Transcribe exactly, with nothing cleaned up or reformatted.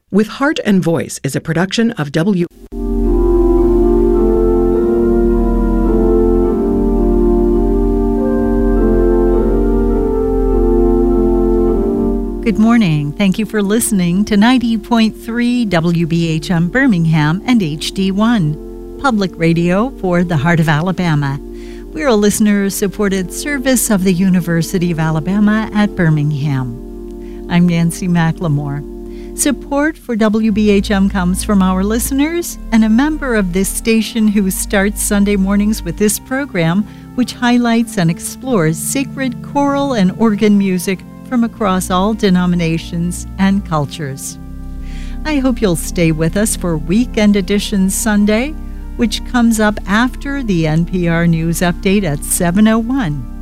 With Heart and Voice is a production of W. Good morning. Thank you for listening to ninety point three W B H M Birmingham and H D one, public radio for the heart of Alabama. We're a listener-supported service of the University of Alabama at Birmingham. I'm Nancy McLemore. Support for W B H M comes from our listeners and a member of this station who starts Sunday mornings with this program, which highlights and explores sacred choral and organ music from across all denominations and cultures. I hope you'll stay with us for Weekend Edition Sunday, which comes up after the N P R News Update at seven oh one.